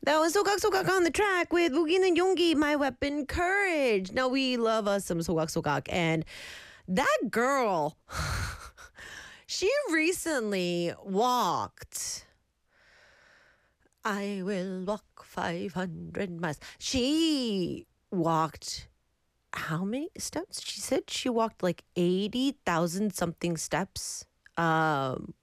That was Sogak Sogak on the track with Bugin Yongi, My Weapon, Courage. Now, we love us some Sogak Sogak. And that girl, she recently walked. I will walk 500 miles. She walked how many steps? She said she walked like 80,000 something steps. Um,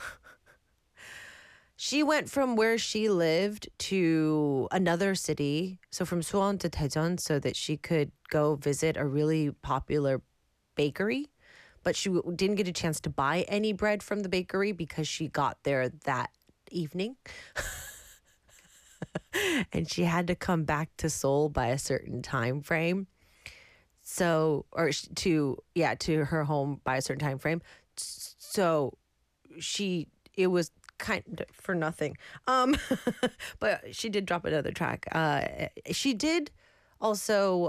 She went from where she lived to another city, so from Suwon to Daejeon, so that she could go visit a really popular bakery. But she didn't get a chance to buy any bread from the bakery because she got there that evening. And she had to come back to Seoul by a certain time frame. So, to her home by a certain time frame. So it was kind of for nothing. But she did drop another track. She did also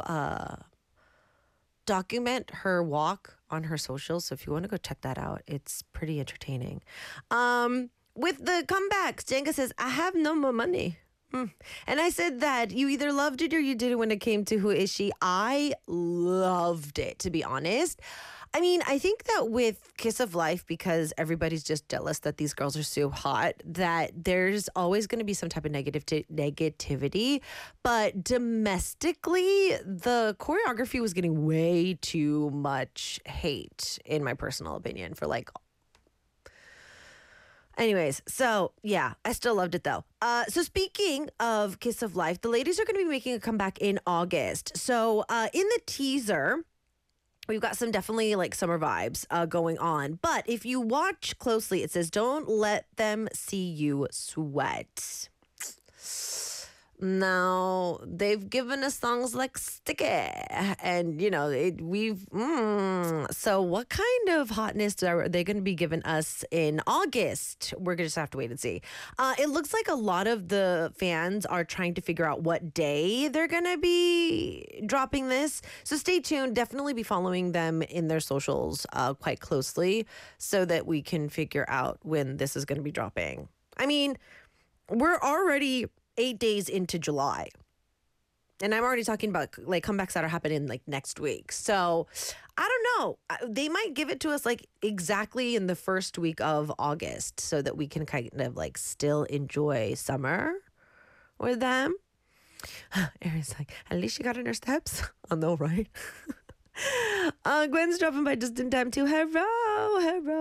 document her walk on her socials. So if you want to go check that out, it's pretty entertaining. With the comebacks, Jenga says, I have no more money. And I said that you either loved it or you didn't when it came to Who Is She. I loved it, to be honest. I mean, I think that with Kiss of Life, because everybody's just jealous that these girls are so hot, that there's always going to be some type of negativity. But domestically, the choreography was getting way too much hate, in my personal opinion, for like. Anyways, so yeah, I still loved it though. So speaking of Kiss of Life, the ladies are going to be making a comeback in August. So in the teaser, we've got some definitely like summer vibes going on. But if you watch closely, it says, don't let them see you sweat. Now, they've given us songs like Sticky. And, so what kind of hotness are they going to be giving us in August? We're going to just have to wait and see. It looks like a lot of the fans are trying to figure out what day they're going to be dropping this. So stay tuned. Definitely be following them in their socials quite closely so that we can figure out when this is going to be dropping. I mean, we're already 8 days into July. And I'm already talking about like comebacks that are happening like next week. So I don't know. They might give it to us like exactly in the first week of August so that we can kind of like still enjoy summer with them. Erin's like, at least she got in her steps. I know, right? Gwen's dropping by just in time to hello.